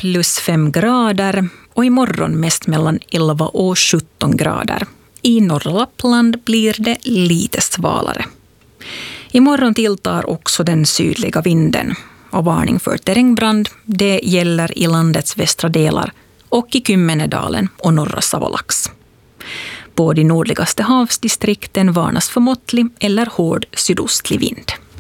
+5 grader och imorgon mest mellan 11 och 17 grader. I norra Lappland blir det lite svalare. Imorgon tilltar också den sydliga vinden och varning för terrängbrand. Det gäller i landets västra delar och i Kymmenedalen och norra Savolax. På de nordligaste havsdistrikten varnas för måttlig eller hård sydostlig vind.